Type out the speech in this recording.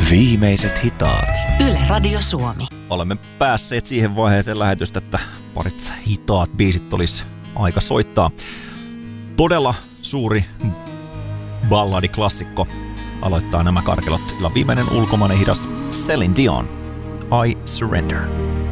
Viimeiset hitaat. Yle Radio Suomi. Olemme päässeet siihen vaiheeseen lähetystä, että parit hitaat biisit olisi aika soittaa. Todella suuri balladiklassikko aloittaa nämä karkelot. Viimeinen ulkomainen hidas Celine Dion, I Surrender.